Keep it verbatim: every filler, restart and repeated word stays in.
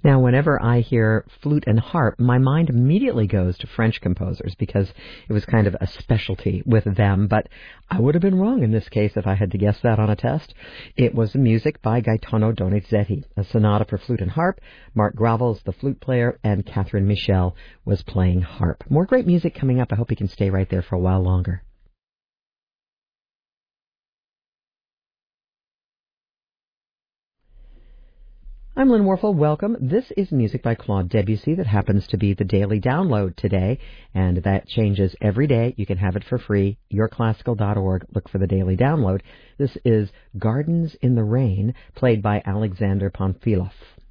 Now, whenever I hear flute and harp, my mind immediately goes to French composers because it was kind of a specialty with them, but I would have been wrong in this case if I had to guess that on a test. It was music by Gaetano Donizetti, a sonata for flute and harp. Mark Gravels, the flute player, and Catherine Michel was playing harp. More great music coming up. I hope you can stay right there for a while longer. I'm Lynn Warfel. Welcome. This is music by Claude Debussy that happens to be the daily download today, and that changes every day. You can have it for free. your classical dot org. Look for the daily download. This is Gardens in the Rain, played by Alexander Panfilov.